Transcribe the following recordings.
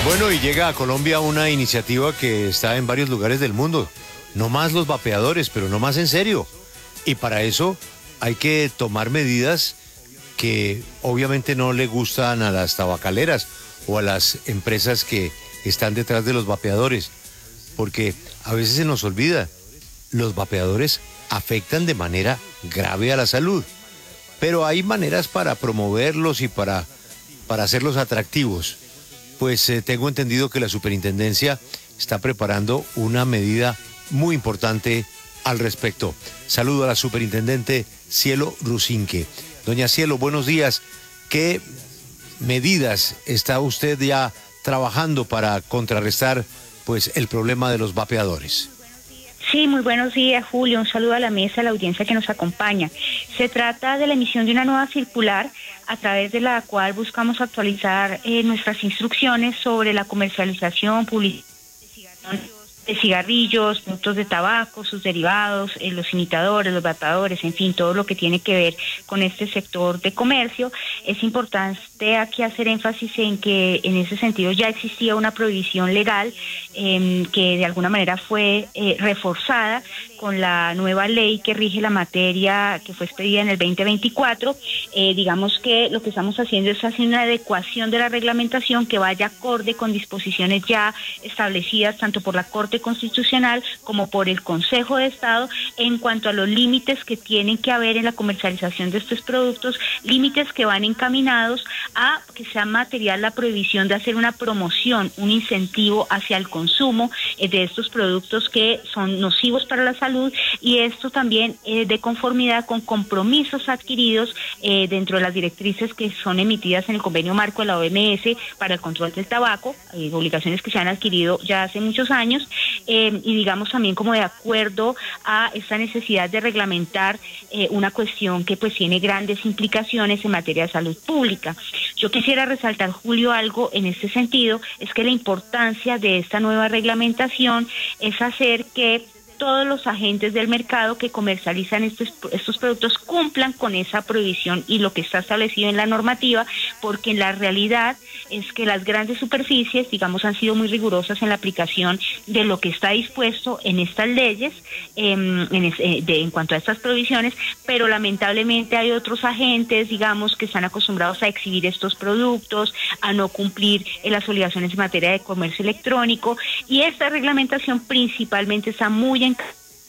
Bueno, y llega a Colombia una iniciativa que está en varios lugares del mundo. No más los vapeadores, pero no más en serio. Y para eso hay que tomar medidas que obviamente no le gustan a las tabacaleras o a las empresas que están detrás de los vapeadores. Porque a veces se nos olvida, los vapeadores afectan de manera grave a la salud. Pero hay maneras para promoverlos y para hacerlos atractivos. Pues tengo entendido que la superintendencia está preparando una medida muy importante al respecto. Saludo a la superintendente Cielo Rusinque. Doña Cielo, buenos días. ¿Qué medidas está usted ya trabajando para contrarrestar pues el problema de los vapeadores? Sí, muy buenos días, Julio. Un saludo a la mesa, a la audiencia que nos acompaña. Se trata de la emisión de una nueva circular a través de la cual buscamos actualizar nuestras instrucciones sobre la comercialización, publicidad de cigarrillos, productos de tabaco, sus derivados, los imitadores, los vapeadores, en fin, todo lo que tiene que ver con este sector de comercio. Es importante aquí hacer énfasis en que en ese sentido ya existía una prohibición legal que de alguna manera fue reforzada con la nueva ley que rige la materia que fue expedida en el 2024. Digamos que lo que estamos haciendo es hacer una adecuación de la reglamentación que vaya acorde con disposiciones ya establecidas tanto por la Corte Constitucional como por el Consejo de Estado en cuanto a los límites que tienen que haber en la comercialización de estos productos, límites que van encaminados a que sea material la prohibición de hacer una promoción, un incentivo hacia el consumo de estos productos que son nocivos para la salud, y esto también de conformidad con compromisos adquiridos dentro de las directrices que son emitidas en el convenio marco de la OMS para el control del tabaco, obligaciones que se han adquirido ya hace muchos años, y digamos también como de acuerdo a esta necesidad de reglamentar una cuestión que pues tiene grandes implicaciones en materia de salud pública. Yo quisiera resaltar, Julio, algo en este sentido, es que la importancia de esta nueva reglamentación es hacer que todos los agentes del mercado que comercializan estos productos cumplan con esa prohibición y lo que está establecido en la normativa, porque en la realidad es que las grandes superficies, digamos, han sido muy rigurosas en la aplicación de lo que está dispuesto en estas leyes en cuanto a estas prohibiciones, pero lamentablemente hay otros agentes, digamos, que están acostumbrados a exhibir estos productos, a no cumplir las obligaciones en materia de comercio electrónico, y esta reglamentación principalmente está muy en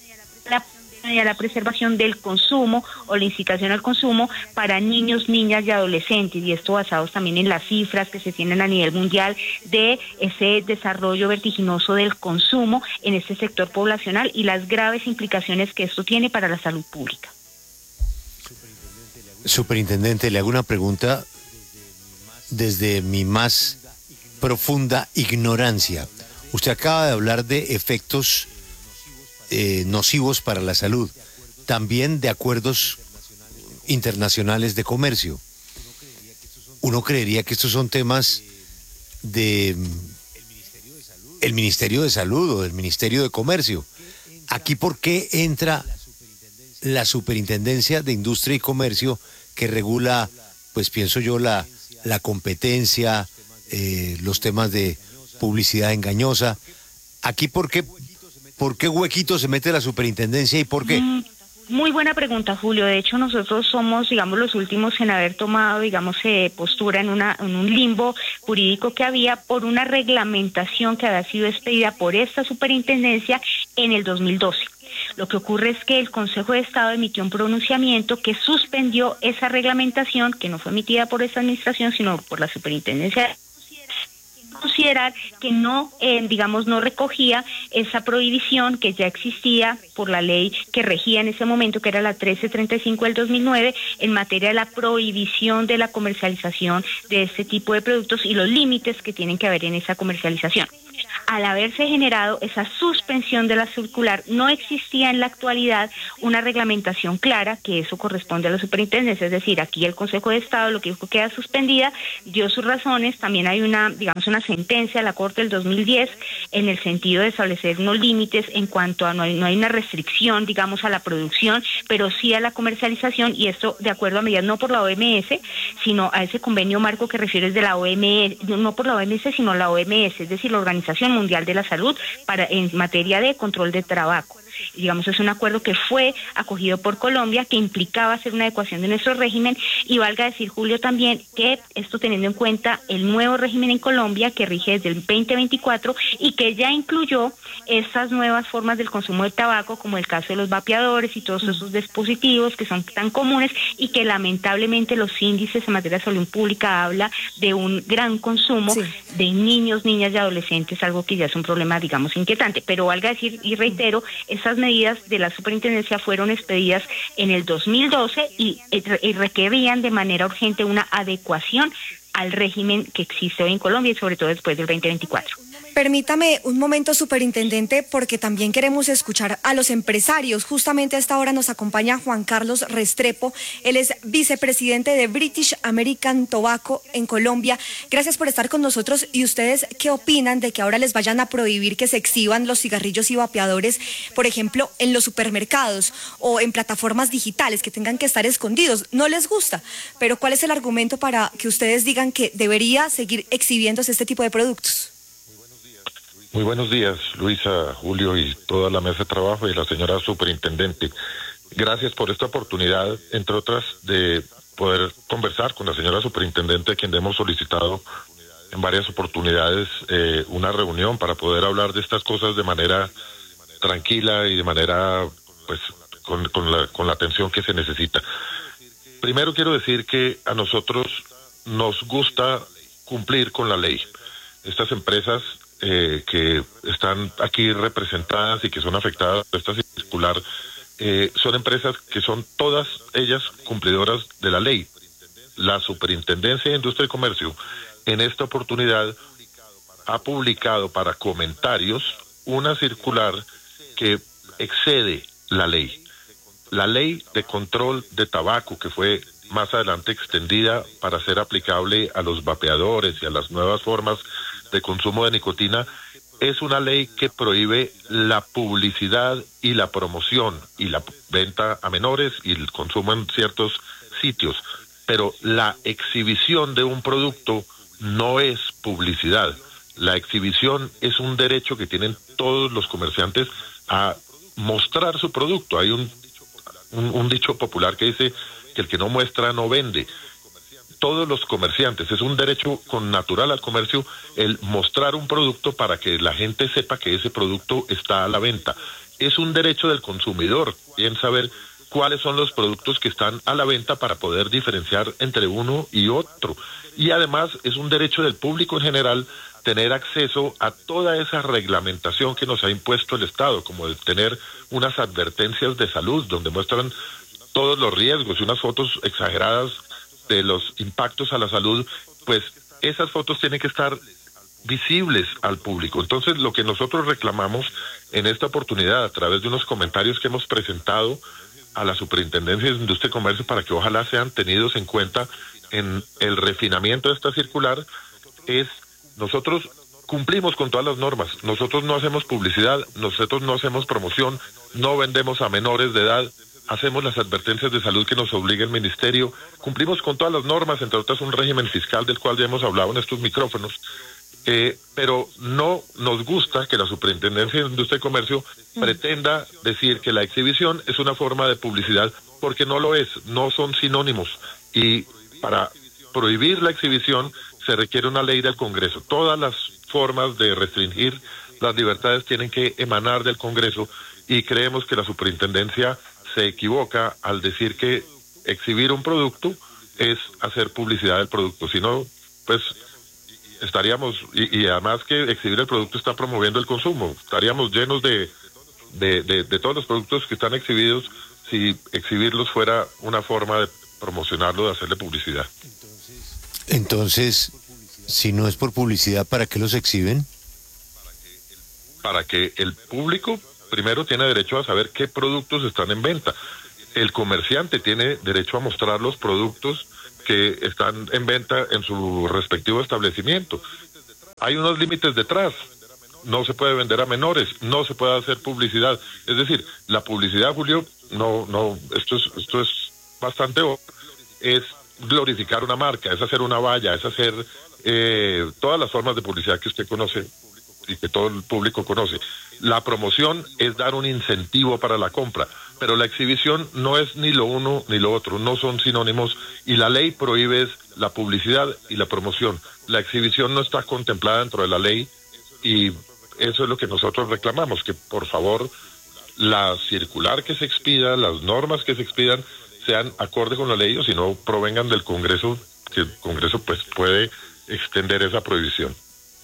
la preservación del consumo o la incitación al consumo para niños, niñas y adolescentes, y esto basados también en las cifras que se tienen a nivel mundial de ese desarrollo vertiginoso del consumo en este sector poblacional y las graves implicaciones que esto tiene para la salud pública. Superintendente, le hago una pregunta desde mi más profunda ignorancia. Usted acaba de hablar de efectos nocivos para la salud, también de acuerdos internacionales de comercio. Uno creería que estos son temas de el Ministerio de Salud o del Ministerio de Comercio. Aquí, ¿por qué entra la Superintendencia de Industria y Comercio que regula, pues pienso yo, la competencia, los temas de publicidad engañosa? Aquí, ¿por qué huequito se mete la superintendencia y por qué? Muy buena pregunta, Julio. De hecho, nosotros somos, digamos, los últimos en haber tomado, digamos, postura en un limbo jurídico que había por una reglamentación que había sido expedida por esta superintendencia en el 2012. Lo que ocurre es que el Consejo de Estado emitió un pronunciamiento que suspendió esa reglamentación, que no fue emitida por esta administración, sino por la superintendencia, considerar que no, digamos, no recogía esa prohibición que ya existía por la ley que regía en ese momento, que era la 1335 del 2009, en materia de la prohibición de la comercialización de este tipo de productos y los límites que tienen que haber en esa comercialización. Al haberse generado esa suspensión de la circular, no existía en la actualidad una reglamentación clara, que eso corresponde a la superintendencia, es decir, aquí el Consejo de Estado lo que dijo queda suspendida, dio sus razones, también hay una, digamos, una sentencia de la Corte del 2010 en el sentido de establecer unos límites en cuanto a no hay una restricción, digamos, a la producción, pero sí a la comercialización, y esto de acuerdo a medidas no por la OMS, sino a ese convenio marco que refieres de la OMS, no por la OMS, sino la OMS, es decir, la Organización Mundial de la Salud, en materia de control de tabaco. Digamos, es un acuerdo que fue acogido por Colombia, que implicaba hacer una adecuación de nuestro régimen, y valga decir, Julio, también que esto teniendo en cuenta el nuevo régimen en Colombia que rige desde el 2024 y que ya incluyó estas nuevas formas del consumo del tabaco, como el caso de los vapeadores y todos esos dispositivos que son tan comunes, y que lamentablemente los índices en materia de salud pública habla de un gran consumo de niños, niñas y adolescentes, algo que ya es un problema, digamos, inquietante. Pero valga decir y reitero, esas medidas de la superintendencia fueron expedidas en el 2012 y requerían de manera urgente una adecuación al régimen que existe hoy en Colombia y sobre todo después del 2024. Permítame un momento, superintendente, porque también queremos escuchar a los empresarios. Justamente a esta hora nos acompaña Juan Carlos Restrepo. Él es vicepresidente de British American Tobacco en Colombia. Gracias por estar con nosotros. ¿Y ustedes qué opinan de que ahora les vayan a prohibir que se exhiban los cigarrillos y vapeadores, por ejemplo, en los supermercados o en plataformas digitales, que tengan que estar escondidos? No les gusta, pero ¿cuál es el argumento para que ustedes digan que debería seguir exhibiéndose este tipo de productos? Muy buenos días, Luisa, Julio y toda la mesa de trabajo y la señora superintendente. Gracias por esta oportunidad, entre otras, de poder conversar con la señora superintendente, a quien hemos solicitado en varias oportunidades una reunión para poder hablar de estas cosas de manera tranquila y de manera, pues, con la atención que se necesita. Primero quiero decir que a nosotros nos gusta cumplir con la ley. Estas empresas que están aquí representadas y que son afectadas por esta circular, son empresas que son todas ellas cumplidoras de la ley. La Superintendencia de Industria y Comercio en esta oportunidad ha publicado para comentarios una circular que excede la ley. La ley de control de tabaco, que fue más adelante extendida para ser aplicable a los vapeadores y a las nuevas formas de consumo de nicotina, es una ley que prohíbe la publicidad y la promoción y la venta a menores y el consumo en ciertos sitios, pero la exhibición de un producto no es publicidad. La exhibición es un derecho que tienen todos los comerciantes a mostrar su producto. Hay un dicho popular que dice que el que no muestra no vende. Todos los comerciantes, es un derecho connatural al comercio el mostrar un producto para que la gente sepa que ese producto está a la venta. Es un derecho del consumidor bien saber cuáles son los productos que están a la venta para poder diferenciar entre uno y otro. Y además es un derecho del público en general tener acceso a toda esa reglamentación que nos ha impuesto el Estado, como el tener unas advertencias de salud donde muestran todos los riesgos y unas fotos exageradas de los impactos a la salud. Pues esas fotos tienen que estar visibles al público. Entonces, lo que nosotros reclamamos en esta oportunidad, a través de unos comentarios que hemos presentado a la Superintendencia de Industria y Comercio, para que ojalá sean tenidos en cuenta en el refinamiento de esta circular, es: nosotros cumplimos con todas las normas, nosotros no hacemos publicidad, nosotros no hacemos promoción, no vendemos a menores de edad, hacemos las advertencias de salud que nos obliga el ministerio, cumplimos con todas las normas, entre otras un régimen fiscal del cual ya hemos hablado en estos micrófonos, pero no nos gusta que la Superintendencia de Industria y Comercio pretenda decir que la exhibición es una forma de publicidad, porque no lo es, no son sinónimos, y para prohibir la exhibición se requiere una ley del Congreso. Todas las formas de restringir las libertades tienen que emanar del Congreso, y creemos que la Superintendencia se equivoca al decir que exhibir un producto es hacer publicidad del producto. Si no, pues estaríamos, y además que exhibir el producto está promoviendo el consumo, estaríamos llenos de todos los productos que están exhibidos, si exhibirlos fuera una forma de promocionarlo, de hacerle publicidad. Entonces, si no es por publicidad, ¿para qué los exhiben? Para que el público primero tiene derecho a saber qué productos están en venta. El comerciante tiene derecho a mostrar los productos que están en venta en su respectivo establecimiento. Hay unos límites detrás. no se puede vender a menores, no se puede hacer publicidad. Es decir, la publicidad, Julio, esto es bastante obvio, es glorificar una marca, es hacer una valla, es hacer todas las formas de publicidad que usted conoce y que todo el público conoce. La promoción es dar un incentivo para la compra, pero la exhibición no es ni lo uno ni lo otro, no son sinónimos, y la ley prohíbe la publicidad y la promoción. La exhibición no está contemplada dentro de la ley, y eso es lo que nosotros reclamamos, que por favor la circular que se expida, las normas que se expidan, sean acorde con la ley, o si no provengan del Congreso, que el Congreso pues puede extender esa prohibición.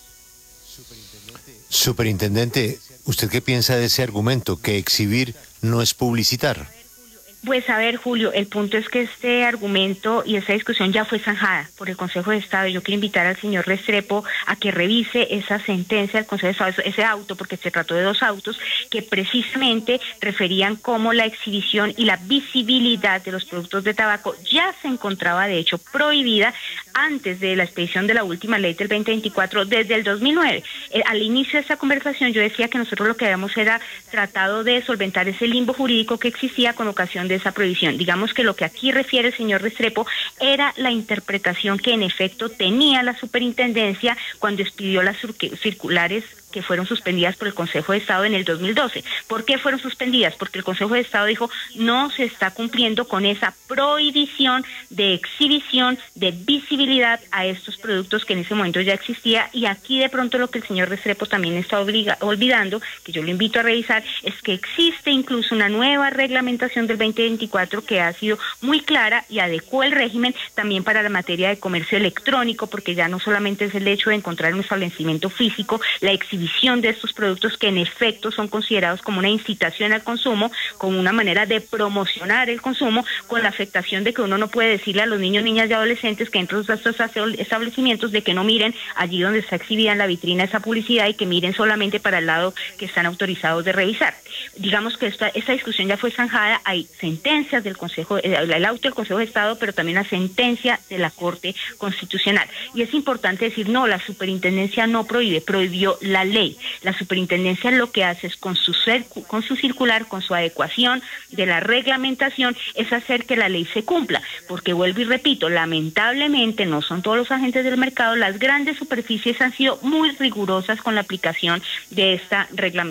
Superintendente, ¿usted qué piensa de ese argumento, que exhibir no es publicitar? Pues a ver, Julio, el punto es que este argumento y esa discusión ya fue zanjada por el Consejo de Estado. Yo quiero invitar al señor Restrepo a que revise esa sentencia del Consejo de Estado, ese auto, porque se trató de 2 autos que precisamente referían cómo la exhibición y la visibilidad de los productos de tabaco ya se encontraba de hecho prohibida antes de la expedición de la última ley del 2024 desde el 2009. Al inicio de esta conversación yo decía que nosotros lo que habíamos era tratado de solventar ese limbo jurídico que existía con ocasión de esa prohibición. Digamos que lo que aquí refiere el señor Restrepo era la interpretación que en efecto tenía la superintendencia cuando expidió las circulares que fueron suspendidas por el Consejo de Estado en el 2012. ¿Por qué fueron suspendidas? Porque el Consejo de Estado dijo no se está cumpliendo con esa prohibición de exhibición, de visibilidad a estos productos que en ese momento ya existía, y aquí de pronto lo que el señor Restrepo también está olvidando, que yo lo invito a revisar, es que existe incluso una nueva reglamentación del 2024 que ha sido muy clara y adecuó el régimen también para la materia de comercio electrónico, porque ya no solamente es el hecho de encontrar un establecimiento físico, la exhibición de estos productos que en efecto son considerados como una incitación al consumo, como una manera de promocionar el consumo, con la afectación de que uno no puede decirle a los niños, niñas y adolescentes que entran a estos establecimientos de que no miren allí donde está exhibida en la vitrina esa publicidad y que miren solamente para el lado que están autorizados de revisar. Digamos que esta discusión ya fue zanjada, hay sentencias del Consejo, el auto del Consejo de Estado, pero también la sentencia de la Corte Constitucional. Y es importante decir, no, la superintendencia no prohíbe, prohibió la ley. La superintendencia lo que hace es con su circular, con su adecuación de la reglamentación, es hacer que la ley se cumpla, porque vuelvo y repito, lamentablemente no son todos los agentes del mercado, las grandes superficies han sido muy rigurosas con la aplicación de esta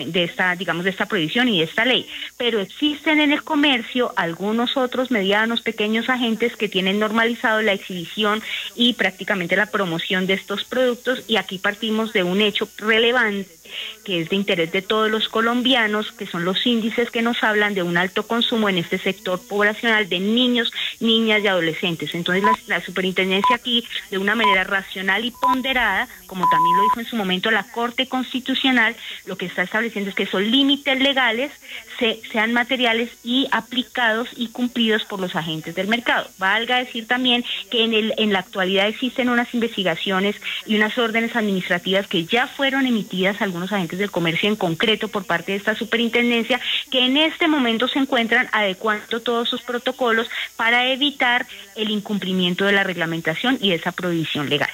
prohibición y de esta ley, pero existen en el comercio algunos otros medianos, pequeños agentes que tienen normalizado la exhibición y prácticamente la promoción de estos productos, y aquí partimos de un hecho relevante que es de interés de todos los colombianos, que son los índices que nos hablan de un alto consumo en este sector poblacional de niños, niñas y adolescentes. Entonces la superintendencia aquí, de una manera racional y ponderada, como también lo dijo en su momento la Corte Constitucional, lo que está estableciendo es que esos límites legales sean materiales y aplicados y cumplidos por los agentes del mercado. Valga decir también que en la actualidad existen unas investigaciones y unas órdenes administrativas que ya fueron emitidas a algunos agentes del comercio en concreto por parte de esta superintendencia, que en este momento se encuentran adecuando todos sus protocolos para evitar el incumplimiento de la reglamentación y esa prohibición legal.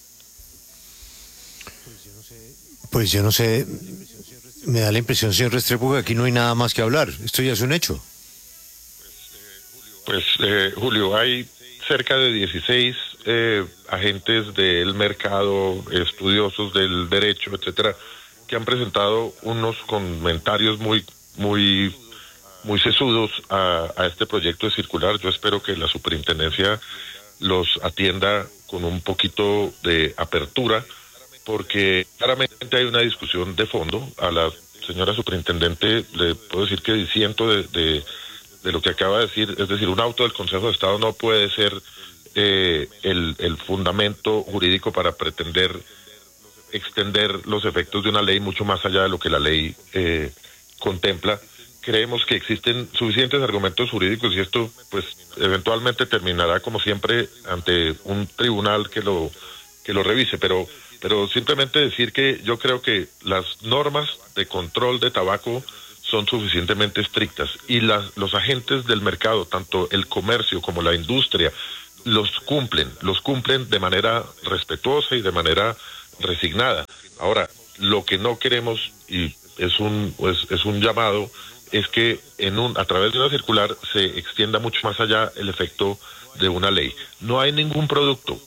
Pues yo no sé, me da la impresión, señor Restrepo, que aquí no hay nada más que hablar. Esto ya es un hecho. Pues, Julio, hay cerca de 16 agentes del mercado, estudiosos del derecho, etcétera, que han presentado unos comentarios muy sesudos a este proyecto de circular. Yo espero que la superintendencia los atienda con un poquito de apertura, porque claramente hay una discusión de fondo. A la señora superintendente le puedo decir que disiento de lo que acaba de decir, es decir, un auto del Consejo de Estado no puede ser el fundamento jurídico para pretender extender los efectos de una ley mucho más allá de lo que la ley contempla. Creemos que existen suficientes argumentos jurídicos y esto pues eventualmente terminará como siempre ante un tribunal que lo revise, pero simplemente decir que yo creo que las normas de control de tabaco son suficientemente estrictas y los agentes del mercado, tanto el comercio como la industria, los cumplen de manera respetuosa y de manera resignada. Ahora, Lo que no queremos, y es un llamado, es que a través de una circular se extienda mucho más allá el efecto de una ley. No hay ningún producto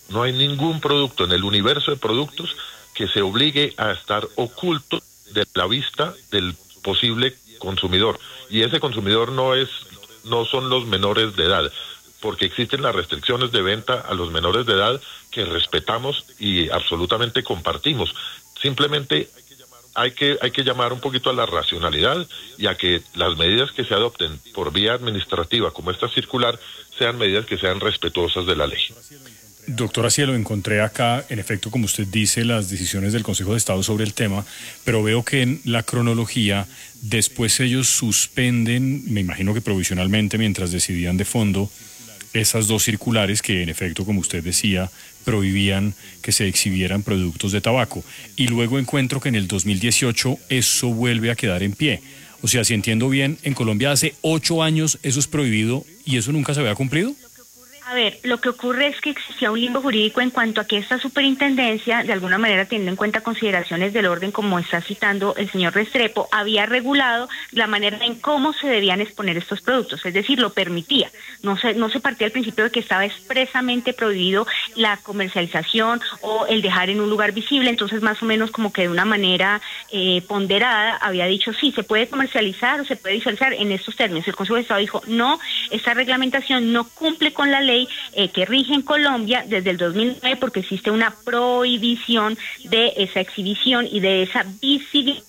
en el universo de productos que se obligue a estar oculto de la vista del posible consumidor. Y ese consumidor no son los menores de edad, porque existen las restricciones de venta a los menores de edad que respetamos y absolutamente compartimos. Simplemente hay que llamar un poquito a la racionalidad y a que las medidas que se adopten por vía administrativa, como esta circular, sean medidas que sean respetuosas de la ley. Doctora Cielo, encontré acá, en efecto, como usted dice, las decisiones del Consejo de Estado sobre el tema, pero veo que en la cronología, después ellos suspenden, me imagino que provisionalmente, mientras decidían de fondo, esas dos circulares que, en efecto, como usted decía, prohibían que se exhibieran productos de tabaco. Y luego encuentro que en el 2018 eso vuelve a quedar en pie. O sea, si entiendo bien, en Colombia hace 8 años eso es prohibido y eso nunca se había cumplido. A ver, lo que ocurre es que existía un limbo jurídico en cuanto a que esta superintendencia, de alguna manera teniendo en cuenta consideraciones del orden, como está citando el señor Restrepo, había regulado la manera en cómo se debían exponer estos productos, es decir, lo permitía. No se partía del principio de que estaba expresamente prohibido la comercialización o el dejar en un lugar visible, entonces más o menos como que de una manera ponderada había dicho sí, se puede comercializar o se puede visualizar en estos términos. El Consejo de Estado dijo no, esta reglamentación no cumple con la ley que rige en Colombia desde el 2009 porque existe una prohibición de esa exhibición y de esa visibilidad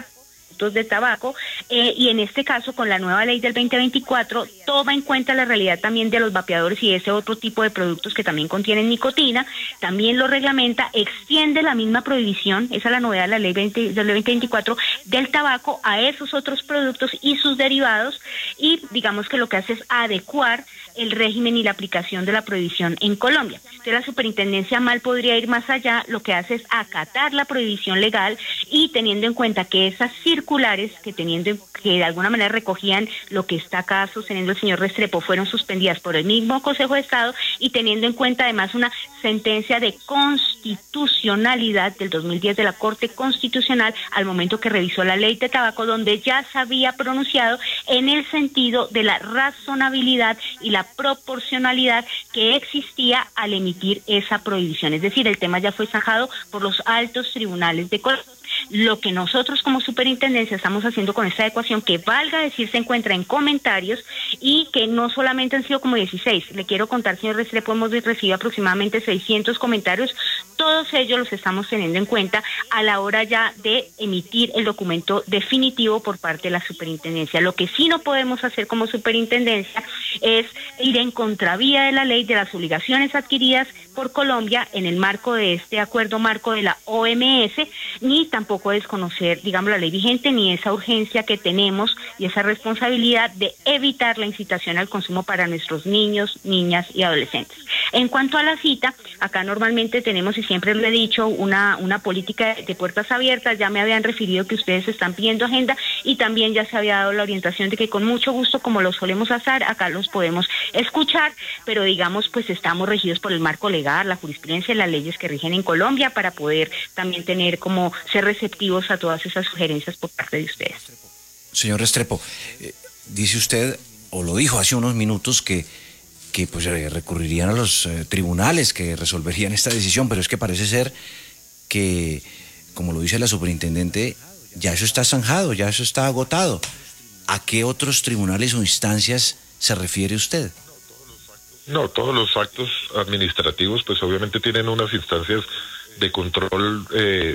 de tabaco y en este caso con la nueva ley del 2024 toma en cuenta la realidad también de los vapeadores y ese otro tipo de productos que también contienen nicotina, también lo reglamenta, extiende la misma prohibición, esa es la novedad de la ley del 2024 del tabaco a esos otros productos y sus derivados y digamos que lo que hace es adecuar el régimen y la aplicación de la prohibición en Colombia. Entonces la superintendencia mal podría ir más allá, lo que hace es acatar la prohibición legal y teniendo en cuenta que esas circulares que de alguna manera recogían lo que está acá sosteniendo el señor Restrepo fueron suspendidas por el mismo Consejo de Estado y teniendo en cuenta además una sentencia de constitucionalidad del 2010 de la Corte Constitucional al momento que revisó la ley de tabaco donde ya se había pronunciado en el sentido de la razonabilidad y la proporcionalidad que existía al emitir esa prohibición. Es decir, el tema ya fue zanjado por los altos tribunales de Colombia. Lo que nosotros como superintendencia estamos haciendo con esta adecuación, que valga decir se encuentra en comentarios y que no solamente han sido como 16, le quiero contar, señor Restrepo, hemos recibido aproximadamente 600 comentarios, todos ellos los estamos teniendo en cuenta a la hora ya de emitir el documento definitivo por parte de la superintendencia. Lo que sí no podemos hacer como superintendencia es ir en contravía de la ley de las obligaciones adquiridas por Colombia en el marco de este acuerdo marco de la OMS, ni tampoco desconocer, digamos, la ley vigente, ni esa urgencia que tenemos y esa responsabilidad de evitar la incitación al consumo para nuestros niños, niñas y adolescentes. En cuanto a la cita, acá normalmente tenemos, y siempre le he dicho, una política de puertas abiertas. Ya me habían referido que ustedes están pidiendo agenda y también ya se había dado la orientación de que con mucho gusto, como lo solemos hacer, acá los podemos escuchar, pero digamos, pues estamos regidos por el marco legal, la jurisprudencia y las leyes que rigen en Colombia para poder también tener como ser receptivos a todas esas sugerencias por parte de ustedes. Señor Restrepo, dice usted, o lo dijo hace unos minutos, que pues recurrirían a los tribunales que resolverían esta decisión, pero es que parece ser que, como lo dice la superintendente, ya eso está zanjado, ya eso está agotado. ¿A qué otros tribunales o instancias se refiere usted? No, todos los actos administrativos pues obviamente tienen unas instancias de control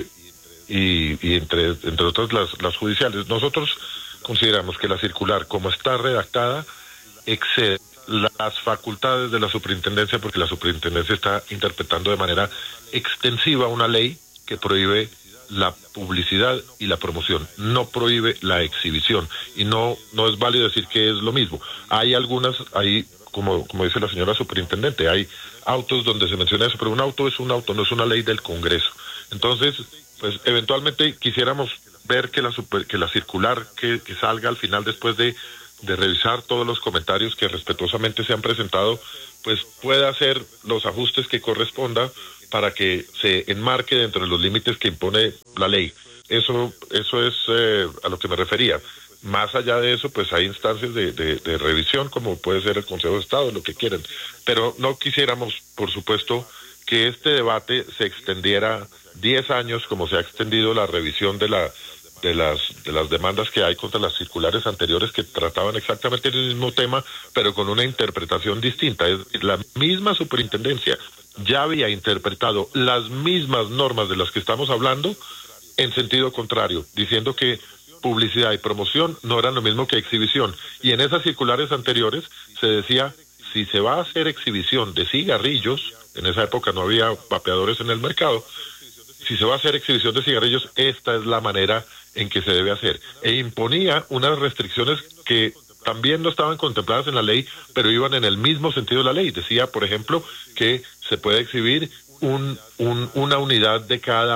y entre otras las judiciales. Nosotros consideramos que la circular, como está redactada, excede las facultades de la superintendencia porque la superintendencia está interpretando de manera extensiva una ley que prohíbe la publicidad y la promoción, no prohíbe la exhibición y no es válido decir que es lo mismo. Hay como dice la señora superintendente, hay autos donde se menciona eso, pero un auto es un auto, no es una ley del Congreso. Entonces, pues eventualmente quisiéramos ver que la circular que salga al final después de revisar todos los comentarios que respetuosamente se han presentado, pues pueda hacer los ajustes que corresponda para que se enmarque dentro de los límites que impone la ley. Eso es a lo que me refería. Más allá de eso, pues hay instancias de revisión, como puede ser el Consejo de Estado, lo que quieran. Pero no quisiéramos, por supuesto, que este debate se extendiera 10 años, como se ha extendido la revisión de las demandas que hay contra las circulares anteriores que trataban exactamente el mismo tema, pero con una interpretación distinta. La misma superintendencia ya había interpretado las mismas normas de las que estamos hablando en sentido contrario, diciendo que publicidad y promoción no eran lo mismo que exhibición. Y en esas circulares anteriores se decía, si se va a hacer exhibición de cigarrillos, en esa época no había vapeadores en el mercado, si se va a hacer exhibición de cigarrillos, esta es la manera en que se debe hacer. E imponía unas restricciones que también no estaban contempladas en la ley, pero iban en el mismo sentido de la ley. Decía, por ejemplo, que se puede exhibir una unidad de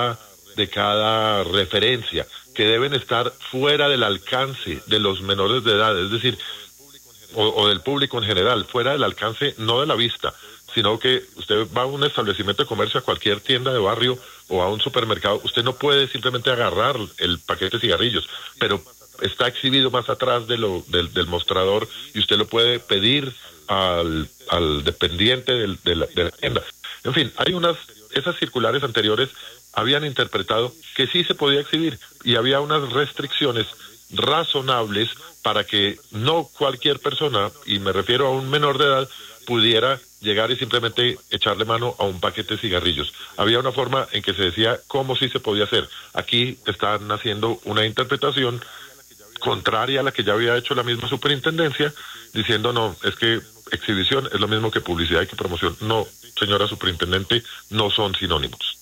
cada referencia, que deben estar fuera del alcance de los menores de edad, es decir, o del público en general, fuera del alcance no de la vista, sino que usted va a un establecimiento de comercio, a cualquier tienda de barrio o a un supermercado, usted no puede simplemente agarrar el paquete de cigarrillos, pero está exhibido más atrás del mostrador y usted lo puede pedir al dependiente de la tienda. En fin, esas circulares anteriores habían interpretado que sí se podía exhibir y había unas restricciones razonables para que no cualquier persona, y me refiero a un menor de edad, pudiera llegar y simplemente echarle mano a un paquete de cigarrillos. Había una forma en que se decía cómo sí se podía hacer. Aquí están haciendo una interpretación contraria a la que ya había hecho la misma superintendencia, diciendo no, es que exhibición es lo mismo que publicidad y que promoción. No, señora superintendente, no son sinónimos.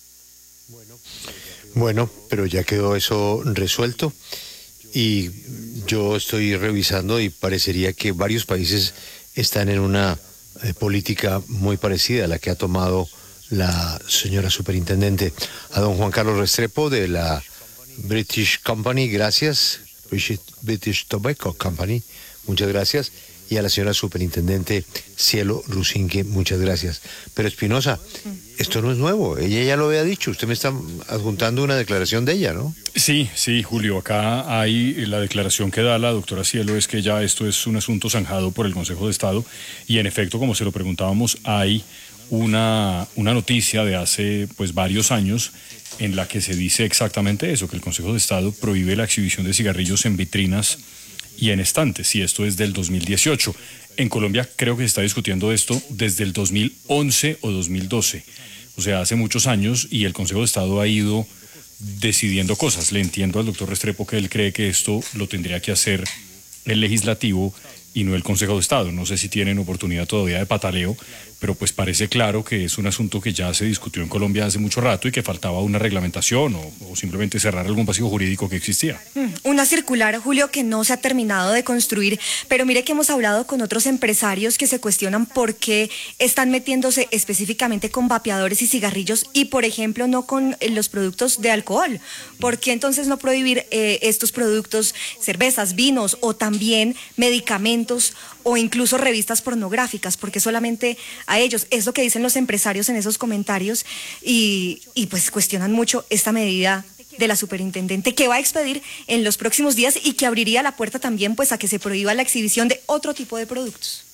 Bueno, pero ya quedó eso resuelto y yo estoy revisando y parecería que varios países están en una política muy parecida a la que ha tomado la señora superintendente. A don Juan Carlos Restrepo de la British Company, gracias. British Tobacco Company, muchas gracias. Y a la señora superintendente Cielo Rusinque, muchas gracias. Pero Espinosa, esto no es nuevo, ella ya lo había dicho, usted me está adjuntando una declaración de ella, ¿no? Sí, Julio, acá hay la declaración que da la doctora Cielo, es que ya esto es un asunto zanjado por el Consejo de Estado y en efecto, como se lo preguntábamos, hay una noticia de hace pues varios años en la que se dice exactamente eso, que el Consejo de Estado prohíbe la exhibición de cigarrillos en vitrinas y en estantes, y esto es del 2018. En Colombia creo que se está discutiendo esto desde el 2011 o 2012, o sea, hace muchos años, y el Consejo de Estado ha ido decidiendo cosas. Le entiendo al doctor Restrepo que él cree que esto lo tendría que hacer el legislativo y no el Consejo de Estado. No sé si tienen oportunidad todavía de pataleo, pero pues parece claro que es un asunto que ya se discutió en Colombia hace mucho rato y que faltaba una reglamentación o simplemente cerrar algún vacío jurídico que existía. Una circular, Julio, que no se ha terminado de construir, pero mire que hemos hablado con otros empresarios que se cuestionan por qué están metiéndose específicamente con vapeadores y cigarrillos y, por ejemplo, no con los productos de alcohol. ¿Por qué entonces no prohibir estos productos, cervezas, vinos o también medicamentos o incluso revistas pornográficas? Porque solamente a ellos, es lo que dicen los empresarios en esos comentarios y pues cuestionan mucho esta medida de la superintendente que va a expedir en los próximos días y que abriría la puerta también pues a que se prohíba la exhibición de otro tipo de productos.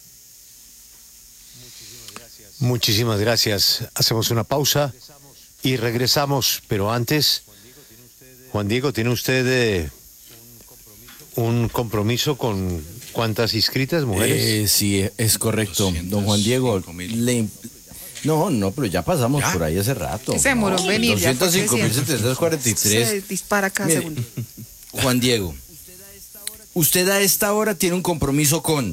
Muchísimas gracias. Hacemos una pausa y regresamos, pero antes, Juan Diego, ¿tiene usted un compromiso con cuántas inscritas mujeres? Sí, es correcto, don Juan Diego. No, pero ya pasamos por ahí hace rato. Se demoró en venir. 205.743. Se dispara cada segundo. Juan Diego, usted a esta hora tiene un compromiso con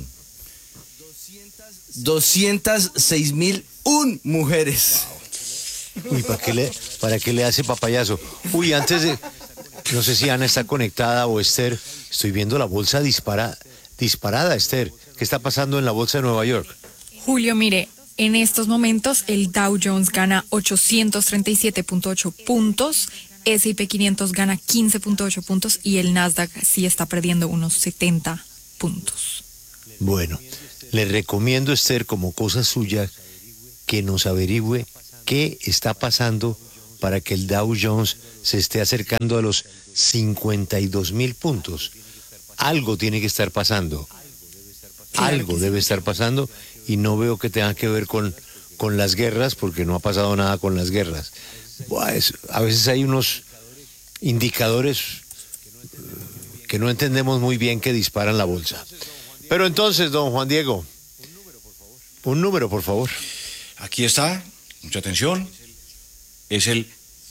206.001 mujeres. Uy, ¿para qué le hace papayazo? Uy, antes de... No sé si Ana está conectada o Esther. Estoy viendo la bolsa disparada, Esther. ¿Qué está pasando en la bolsa de Nueva York? Julio, mire, en estos momentos el Dow Jones gana 837.8 puntos, S&P 500 gana 15.8 puntos y el Nasdaq sí está perdiendo unos 70 puntos. Bueno, le recomiendo, Esther, como cosa suya, que nos averigüe ¿Qué está pasando para que el Dow Jones se esté acercando a los 52.000 puntos? Algo tiene que estar pasando. Algo debe estar pasando y no veo que tenga que ver con las guerras, porque no ha pasado nada con las guerras. Pues, a veces hay unos indicadores que no entendemos muy bien que disparan la bolsa. Pero entonces, don Juan Diego, un número, por favor. Aquí está, mucha atención, es el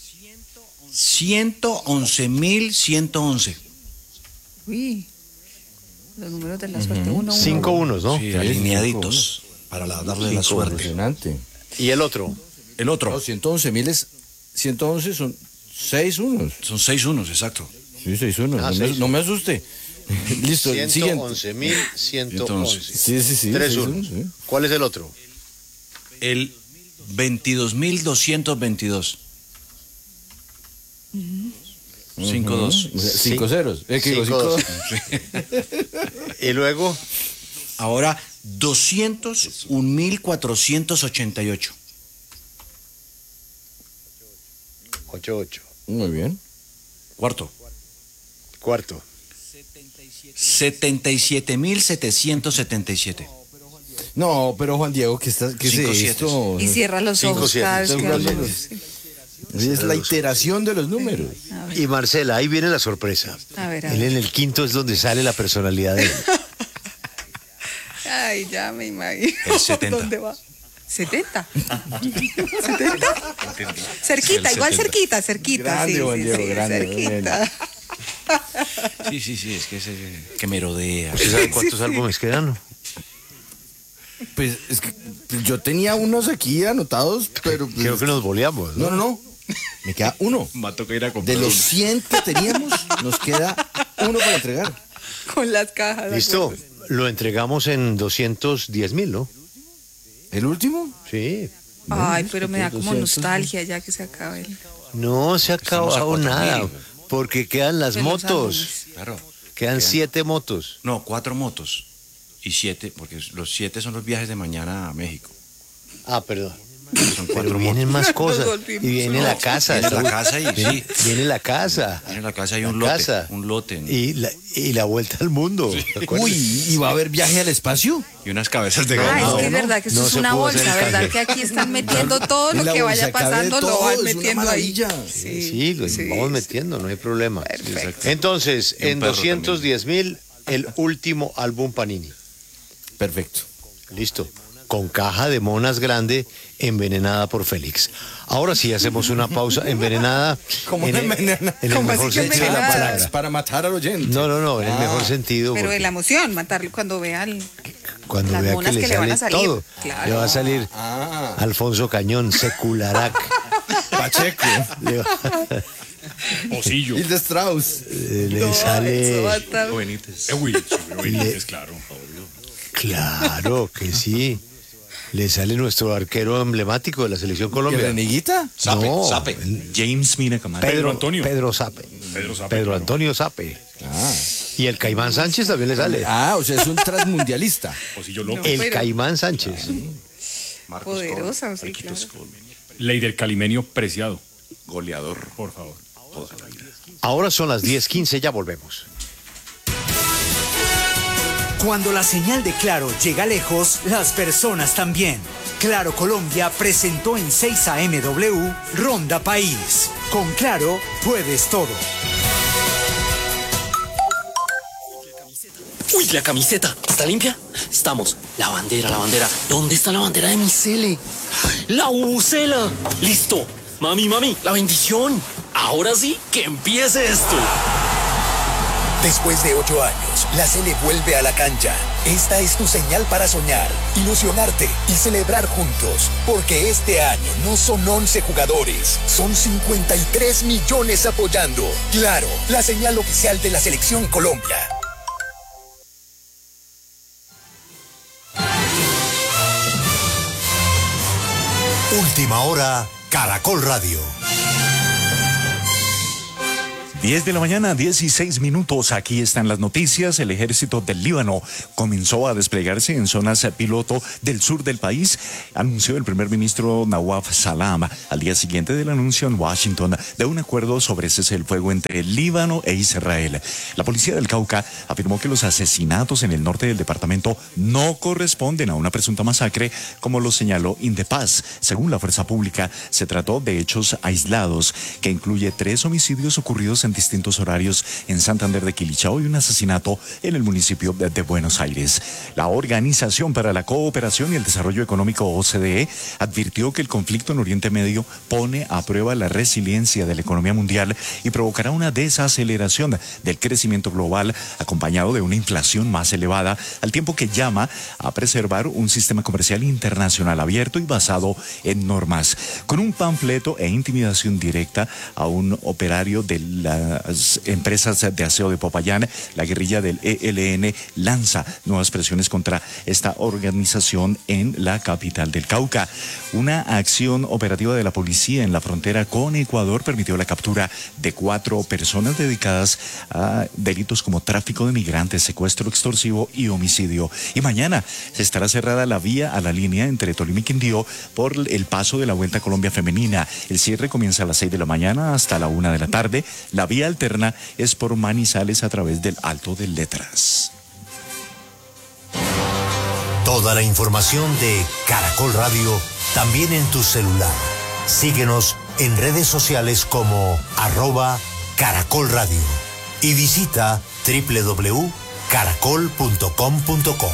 111.111. Uy, los números de la suerte. 5 unos, ¿no? Sí, alineaditos para darle la suerte. Impresionante. ¿Y el otro? El otro. No, 111.000 es... 111 son 6 unos. Son 6 unos, exacto. Sí, 6 unos. Ah, no me asuste. Listo, el siguiente. 111.111. Sí. 3 unos. Sí. ¿Cuál es el otro? El 22.222. 5-2. 5 ceros. Cinco, dos. Y luego, Ahora 201.488. 88. Muy bien. Cuarto. Cuarto. 77.777. No, pero Juan Diego, ¿qué es 5, esto? Y cierra los ojos 5, cada vez 7. que hablamos. Es la iteración de los números. Y Marcela, ahí viene la sorpresa. A ver. Él en el quinto es donde sale la personalidad de él. Ay, ya me imagino. El 70. ¿Dónde va? ¿70? ¿70? Cerquita, igual cerquita. Grande, Juan Diego, grande, cerquita. Sí, es que que merodea. ¿Usted sabe cuántos álbumes quedan? Pues es que yo tenía unos aquí anotados, pero... pues, Creo que nos boleamos, ¿no? No. Me queda uno. Va a tocar ir a comprar De los 100 que teníamos, nos queda uno para entregar. Con las cajas. Listo, lo entregamos en 210.000, ¿no? ¿El último? Sí. Ay, pero me da como 200. nostalgia ya que se acabe el... No se ha Estamos a acabado 4.000. nada, porque quedan las de los motos. álbumes. Claro. Quedan 7 motos. No, 4 motos. Y 7, porque los 7 son los viajes de mañana a México. Ah, perdón. Son Pero 4 vienen motos. más cosas. Nos volvimos Y viene la casa. Viene la ¿no? casa y sí. Viene la casa. En la casa hay La un lote. casa. Un lote. Y la vuelta al mundo. ¿te acuerdas? Uy, ¿y va a haber viaje al espacio? Y unas cabezas de Ah, ganado. es que es verdad que eso No es se una pudo hacer bolsa, el ¿verdad? canje. Que aquí están metiendo todo En lo la que bolsa vaya cabe pasando, todo, lo van es una metiendo ahí. maravilla. Sí, lo vamos metiendo, no hay problema. Perfecto. Entonces, Y un en perro 210.000, el último álbum Panini. Perfecto. Listo. Con caja de monas grande, envenenada por Félix. Ahora sí hacemos una pausa. Envenenada ¿Cómo en envenenada? el ¿Cómo mejor así que sentido de la envenenada? palabra. Para matar al oyente. No, en el mejor sentido. Pero de porque la emoción, matarlo cuando vean cuando las vea monas que le que le van a sale salir. todo, Claro. le va a salir Ah, Alfonso Cañón, Secularac. Pacheco. le, va- Osillo. Hilda Strauss. le eso va a sale. estar... Benítez, claro. Claro que sí. Le sale nuestro arquero emblemático de la selección ¿Y Colombia. Reneguita? Sape. James Mina Camargo. Pedro Antonio. Pedro Sape. Pedro Pedro claro. Antonio Sape. Ah. Y el Caimán Sánchez también le sale. O sea, es un transmundialista. Osillo López. El pero- Caimán Sánchez. Poderosa, sí, claro. Ley del Calimenio Preciado. Goleador. Por favor. Ahora son las 10:15, ya volvemos. Cuando la señal de Claro llega lejos, las personas también. Claro Colombia presentó en 6 AMW Ronda País. Con Claro puedes todo. Uy, la camiseta. ¿Está limpia? Estamos. La bandera. ¿Dónde está la bandera de mi cele? La bubucela. Listo. Mami, la bendición. Ahora sí, que empiece esto. Después de 8 años, la Sele vuelve a la cancha. Esta es tu señal para soñar, ilusionarte y celebrar juntos. Porque este año no son 11 jugadores, son 53 millones apoyando. Claro, la señal oficial de la Selección Colombia. Última hora, Caracol Radio. 10 de la mañana, 16 minutos. Aquí están las noticias. El ejército del Líbano comenzó a desplegarse en zonas piloto del sur del país, anunció el primer ministro Nawaf Salam al día siguiente del anuncio en Washington de un acuerdo sobre cese del fuego entre el Líbano e Israel. La policía del Cauca afirmó que los asesinatos en el norte del departamento no corresponden a una presunta masacre, como lo señaló Indepaz. Según la fuerza pública, se trató de hechos aislados que incluye 3 homicidios ocurridos en distintos horarios en Santander de Quilichao y un asesinato en el municipio de Buenos Aires. La Organización para la Cooperación y el Desarrollo Económico, OCDE, advirtió que el conflicto en Oriente Medio pone a prueba la resiliencia de la economía mundial y provocará una desaceleración del crecimiento global, acompañado de una inflación más elevada, al tiempo que llama a preservar un sistema comercial internacional abierto y basado en normas. Con un panfleto e intimidación directa a un operario de las empresas de aseo de Popayán, la guerrilla del ELN lanza nuevas presiones contra esta organización en la capital del Cauca. Una acción operativa de la policía en la frontera con Ecuador permitió la captura de 4 personas dedicadas a delitos como tráfico de migrantes, secuestro extorsivo y homicidio. Y mañana estará cerrada la vía a la línea entre Tolima y Quindío por el paso de la Vuelta a Colombia femenina. El cierre comienza a las 6 de la mañana hasta la 1 de la tarde. La vía alterna es por Manizales a través del Alto de Letras. Toda la información de Caracol Radio también en tu celular. Síguenos en redes sociales como @Caracol Radio y visita www.caracol.com.co.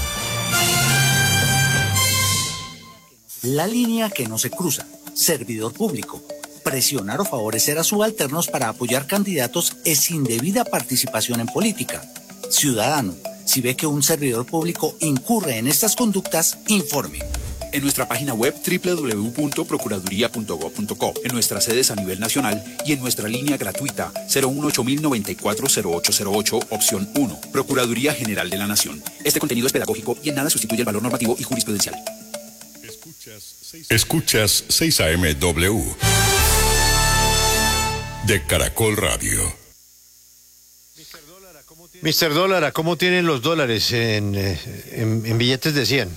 La línea que no se cruza. Servidor público. Presionar o favorecer a subalternos para apoyar candidatos es indebida participación en política. Ciudadano, si ve que un servidor público incurre en estas conductas, informe. En nuestra página web www.procuraduría.gov.co, en nuestras sedes a nivel nacional y en nuestra línea gratuita 018-094-0808, opción 1, Procuraduría General de la Nación. Este contenido es pedagógico y en nada sustituye el valor normativo y jurisprudencial. Escuchas 6 AM/W de Caracol Radio. Mr. Dólar, ¿cómo tienen los dólares en billetes de 100?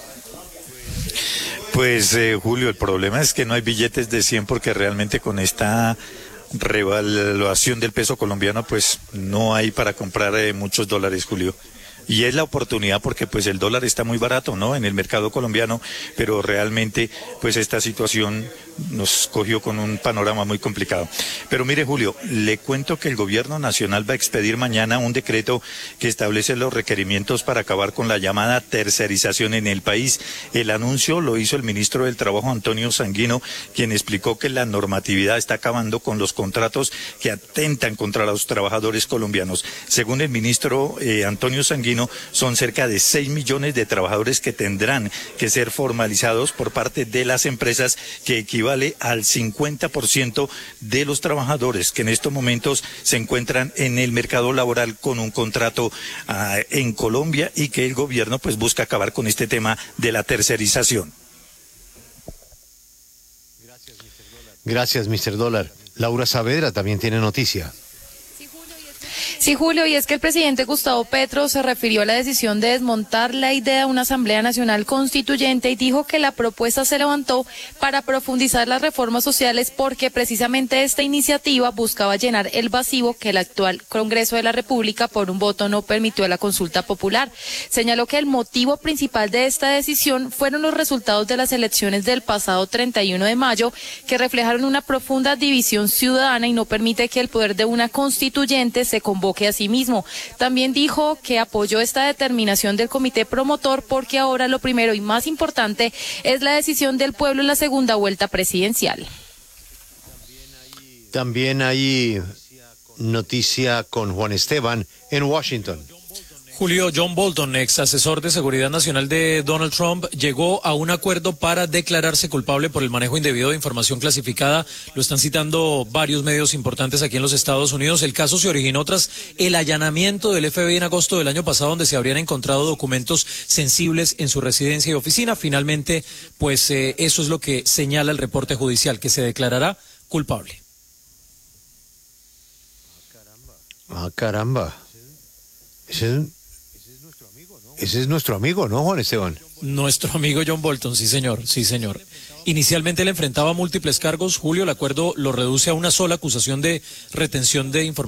Pues Julio, el problema es que no hay billetes de 100 porque realmente con esta revaluación del peso colombiano pues no hay para comprar muchos dólares, Julio. Y es la oportunidad porque pues el dólar está muy barato, ¿no? En el mercado colombiano, pero realmente pues esta situación nos cogió con un panorama muy complicado. Pero mire, Julio, le cuento que el gobierno nacional va a expedir mañana un decreto que establece los requerimientos para acabar con la llamada tercerización en el país. El anuncio lo hizo el ministro del Trabajo, Antonio Sanguino, quien explicó que la normatividad está acabando con los contratos que atentan contra los trabajadores colombianos. Según el ministro Antonio Sanguino, son cerca de 6 millones de trabajadores que tendrán que ser formalizados por parte de las empresas, que equivale al 50% de los trabajadores que en estos momentos se encuentran en el mercado laboral con un contrato en Colombia, y que el gobierno pues busca acabar con este tema de la tercerización. Gracias, Mr. Dólar. Laura Saavedra también tiene noticia. Sí, Julio, y es que el presidente Gustavo Petro se refirió a la decisión de desmontar la idea de una Asamblea Nacional Constituyente y dijo que la propuesta se levantó para profundizar las reformas sociales porque precisamente esta iniciativa buscaba llenar el vacío que el actual Congreso de la República por un voto no permitió a la consulta popular. Señaló que el motivo principal de esta decisión fueron los resultados de las elecciones del pasado 31 de mayo que reflejaron una profunda división ciudadana y no permite que el poder de una constituyente se convoque a sí mismo. También dijo que apoyó esta determinación del comité promotor porque ahora lo primero y más importante es la decisión del pueblo en la segunda vuelta presidencial. También hay noticia con Juan Esteban en Washington. Julio, John Bolton, ex asesor de seguridad nacional de Donald Trump, llegó a un acuerdo para declararse culpable por el manejo indebido de información clasificada. Lo están citando varios medios importantes aquí en los Estados Unidos. El caso se originó tras el allanamiento del FBI en agosto del año pasado, donde se habrían encontrado documentos sensibles en su residencia y oficina. Finalmente, pues eso es lo que señala el reporte judicial, que se declarará culpable. Ah, caramba. Ese es nuestro amigo, ¿no, Juan Esteban? Nuestro amigo John Bolton, sí señor, sí señor. Inicialmente él enfrentaba múltiples cargos. Julio, el acuerdo lo reduce a una sola acusación de retención de información